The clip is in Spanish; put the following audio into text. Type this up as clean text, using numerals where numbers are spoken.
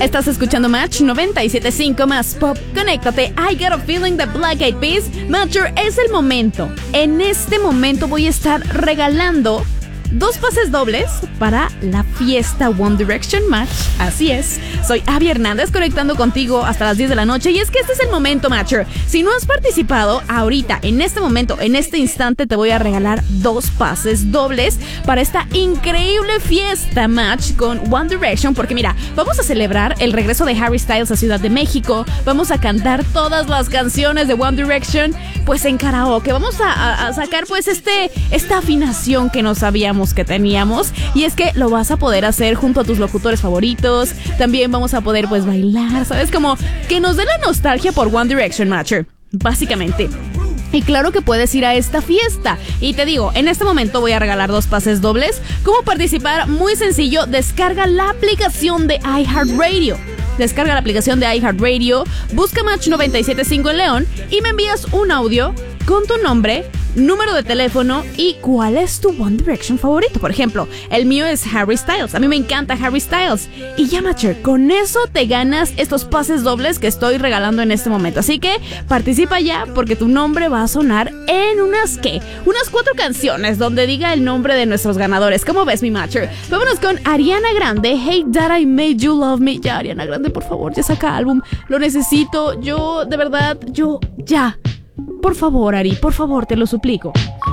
Estás escuchando Match 97.5 más pop. Conéctate. I Got a Feeling de Black Eyed Peas. Matcher, es el momento. En este momento voy a estar regalando 2 pases dobles para la fiesta One Direction Match. Así es, soy Abby Hernández conectando contigo hasta las 10 de la noche. Y es que este es el momento, Matcher. Si no has participado, ahorita, en este momento, en este instante, te voy a regalar 2 pases dobles para esta increíble fiesta Match con One Direction. Porque mira, vamos a celebrar el regreso de Harry Styles a Ciudad de México. Vamos a cantar todas las canciones de One Direction pues en karaoke. Vamos a sacar pues esta afinación que no sabíamos que teníamos, y es que lo vas a poder hacer junto a tus locutores favoritos. También vamos a poder pues bailar, ¿sabes? Como que nos dé la nostalgia por One Direction, Matcher, básicamente. Y claro que puedes ir a esta fiesta. Y te digo, en este momento voy a regalar 2 pases dobles. ¿Cómo participar? Muy sencillo, descarga la aplicación de iHeartRadio. Descarga la aplicación de iHeartRadio, busca Match 97.5 en León y me envías un audio con tu nombre, número de teléfono y cuál es tu One Direction favorito. Por ejemplo, el mío es Harry Styles. A mí me encanta Harry Styles. Y ya, Matcher, con eso te ganas estos pases dobles que estoy regalando en este momento. Así que participa ya, porque tu nombre va a sonar en unas 4 canciones donde diga el nombre de nuestros ganadores. ¿Cómo ves, mi Matcher? Vámonos con Ariana Grande, Hey That I Made You Love Me. Ya, Ariana Grande, por favor, ya saca álbum. Lo necesito. Yo, de verdad, ya. Por favor, Ari, por favor, te lo suplico.